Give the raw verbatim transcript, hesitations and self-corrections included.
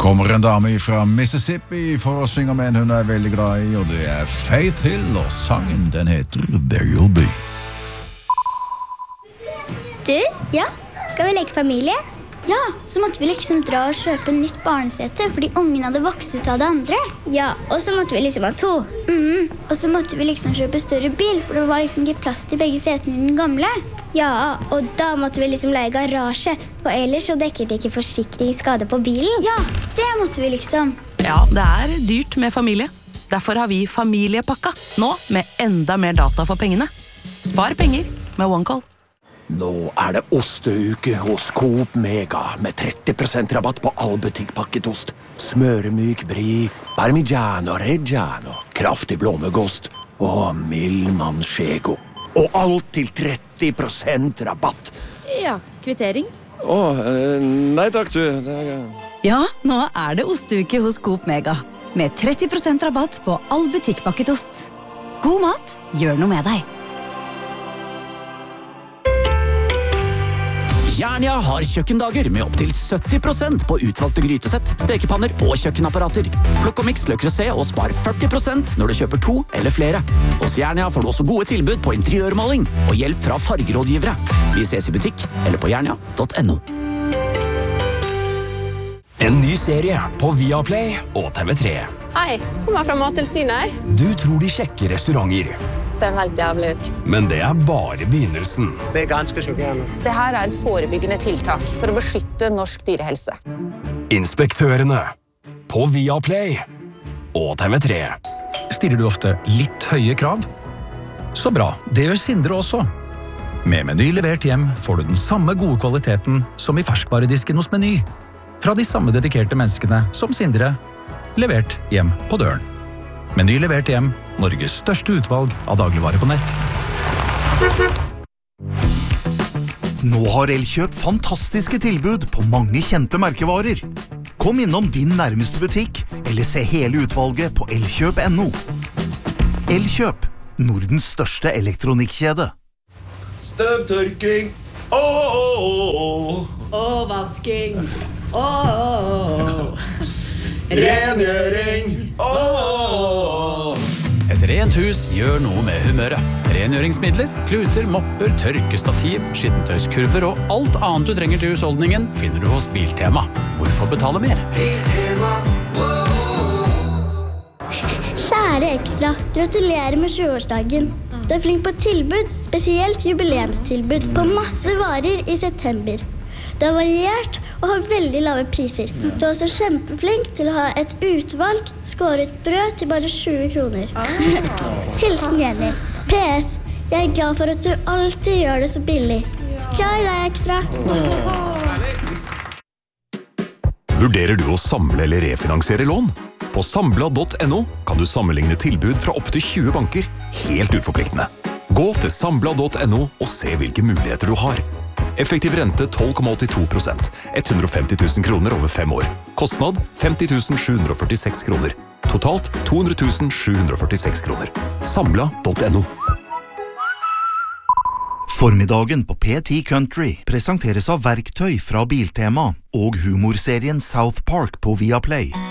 kommer en dame fra Mississippi for å synge med en hun er veldig glad i, og det er Faith Hill, og sangen den heter There You'll Be. Du, ja, skal vi leke familie? Ja, så måtte vi liksom dra og kjøpe nytt barnesete, fordi ungen hadde vokst ut av det andre. Ja, og så måtte vi liksom ha to. Mm, og så måtte vi liksom kjøpe større bil, for det var liksom ikke plass til begge setene i den gamle. Ja, og da måtte vi liksom leie garasje, for ellers så dekker det ikke forsikringsskade på bilen. Ja, det måtte vi liksom. Ja, det er dyrt med familie. Derfor har vi familiepakka, nå med enda mer data for pengene. Spar penger med OneCall. Nå er det osteuke hos Coop Mega med tretti prosent rabatt på all butikkpakket ost. Smøremyk brie, parmigiano reggiano, kraftig blåmuggost og mild manchego. Og alt til tretti prosent rabatt. Ja, kvittering. Åh, nei takk du. Ja, nå er det osteuke hos Coop Mega. Med tretti prosent rabatt på all butikkpakket ost. God mat, gjør noe med deg. Jernia har kjøkkendager med opp til sytti prosent på utvalgte grytesett, stekepanner og kjøkkenapparater. Plukk og mix Le Creuset og spar førti prosent når du kjøper to eller flere. Hos Jernia får du også gode tilbud på interiørmaling og hjelp fra fargerådgivere. Vi ses i butikk eller på jernia punktum no. En ny serie på Viaplay og T V tre. Hei, kommer fra Mattilsynet. Du tror de sjekker restauranter. Ser helt jævlig ut. Men det er bare begynnelsen. Det er ganske sjokkerende. Det her er et forebyggende tiltak for å beskytte norsk dyrehelse. Inspektørene på Viaplay og T V tre. Stiller du ofte litt høye krav? Så bra, det gjør Sindre også. Med Meny levert hjem får du den samme gode kvaliteten som i ferskvaredisken hos Meny. Fra de samme dedikerte menneskene som Sindre, levert hjem på døren. Meny levert hjem, Norges største utvalg av dagligvarer på nett. Nå har Elkjøp fantastiske tilbud på mange kjente merkevarer. Kom innom din nærmeste butikk, eller se hele utvalget på elkjøp punktum no. Elkjøp, Nordens største elektronikkjede. Støvtørking! Åh, åh, åh. Og vasking. Åh. Rengjøring! Åh. Et rent hus gjør noe med humøret. Rengjøringsmidler, kluter, mopper, tørkestativ, skittentøyskurver og alt annet du trenger til husholdningen finner du hos Biltema. Hvorfor betale mer? Biltema, Kjære Ekstra, gratulerer med tjueårsdagen. Du er flink på tilbud, spesielt jubileumstilbud på masse varer i september. Du er variert og har veldig lave priser. Du er også kjempeflink til å ha et utvalg skåret brød til bare tjue kroner. Hilsen Jenny. P S. Jeg er glad for at du alltid gjør det så billig. Glad i deg, Ekstra. Vurderer du å samle eller refinansiere lån? På Sambla punktum no kan du sammenligne tilbud fra opp til tjue banker, helt uforpliktende. Gå til Sambla punktum no og se hvilke muligheter du har. Effektiv rente tolv komma åttito prosent, hundre og femti tusen kroner over fem år. Kostnad femti tusen sju hundre og førtiseks kroner. Totalt to hundre tusen sju hundre og førtiseks kroner. Sambla punktum no. Formiddagen på P ti Country presenteres av verktøy fra Biltema og humorserien South Park på Viaplay.